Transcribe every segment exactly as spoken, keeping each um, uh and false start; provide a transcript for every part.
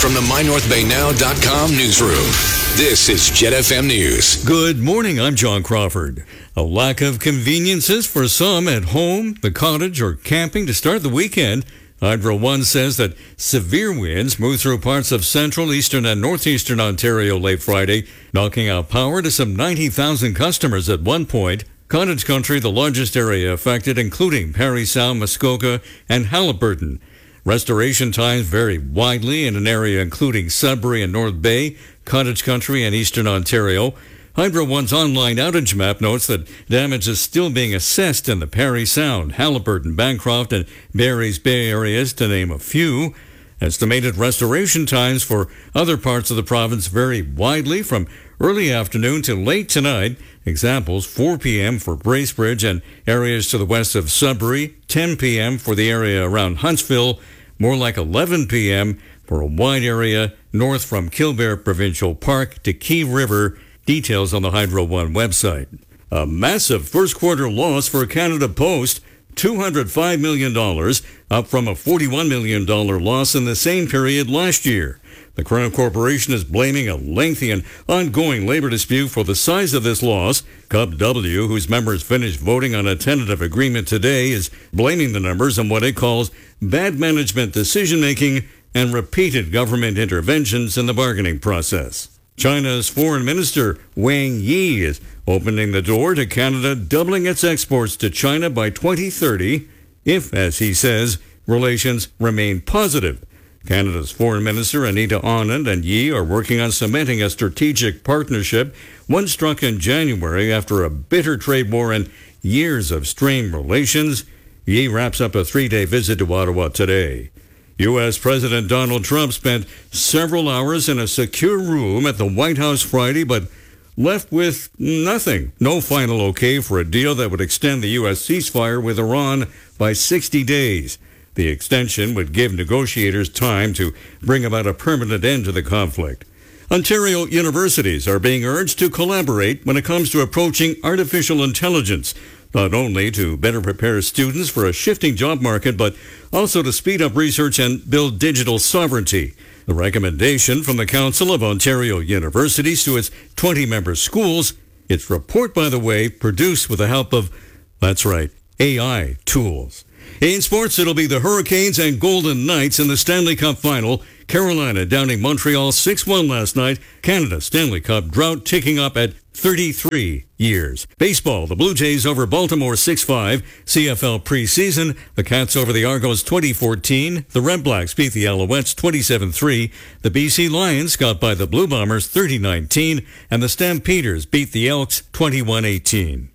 from the my north bay now dot com newsroom, this is Jet F M News. Good morning, I'm John Crawford. A lack of conveniences for some at home, the cottage, or camping to start the weekend. Hydro One says that severe winds moved through parts of central, eastern, and northeastern Ontario late Friday, knocking out power to some ninety thousand customers at one point. Cottage country, the largest area affected, including Parry Sound, Muskoka, and Haliburton. Restoration times vary widely in an area including Sudbury and North Bay, Cottage Country, and Eastern Ontario. Hydro One's online outage map notes that damage is still being assessed in the Parry Sound, Haliburton, Bancroft, and Barry's Bay areas, to name a few. Estimated restoration times for other parts of the province vary widely from early afternoon to late tonight. Examples, four p.m. for Bracebridge and areas to the west of Sudbury, ten p.m. for the area around Huntsville, more like eleven p.m. for a wide area north from Killbear Provincial Park to Key River. Details on the Hydro One website. A massive first quarter loss for Canada Post, two hundred five million dollars, up from a forty-one million dollars loss in the same period last year. The Crown Corporation is blaming a lengthy and ongoing labor dispute for the size of this loss. C U B W, whose members finished voting on a tentative agreement today, is blaming the numbers on what it calls bad management decision-making and repeated government interventions in the bargaining process. China's Foreign Minister Wang Yi is opening the door to Canada doubling its exports to China by twenty thirty if, as he says, relations remain positive. Canada's Foreign Minister Anita Anand and Yi are working on cementing a strategic partnership, one struck in January after a bitter trade war and years of strained relations. Yi wraps up a three-day visit to Ottawa today. U S. President Donald Trump spent several hours in a secure room at the White House Friday, but left with nothing. No final okay for a deal that would extend the U S ceasefire with Iran by sixty days. The extension would give negotiators time to bring about a permanent end to the conflict. Ontario universities are being urged to collaborate when it comes to approaching artificial intelligence, not only to better prepare students for a shifting job market, but also to speed up research and build digital sovereignty. The recommendation from the Council of Ontario Universities to its twenty-member schools. Its report, by the way, produced with the help of, that's right, A I tools. In sports, it'll be the Hurricanes and Golden Knights in the Stanley Cup Final. Carolina downing Montreal six one last night. Canada Stanley Cup drought ticking up at thirty-three years. Baseball, the Blue Jays over Baltimore six five. C F L preseason, the Cats over the Argos twenty fourteen. The Red Blacks beat the Alouettes twenty-seven three. The B C Lions got by the Blue Bombers thirty nineteen. And the Stampeders beat the Elks twenty-one eighteen.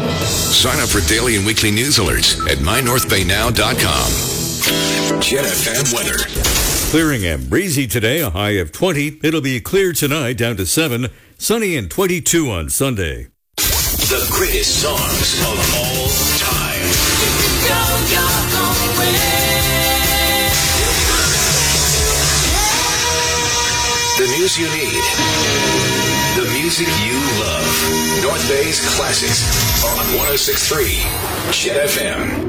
Sign up for daily and weekly news alerts at my north bay now dot com. Jet F M weather. Clearing and breezy today, a high of twenty. It'll be clear tonight, down to seven. Sunny and twenty-two on Sunday. The greatest songs of all time. Go, go, go away. The news you need. The music you love. North Bay's classics on one oh six point three Jet F M.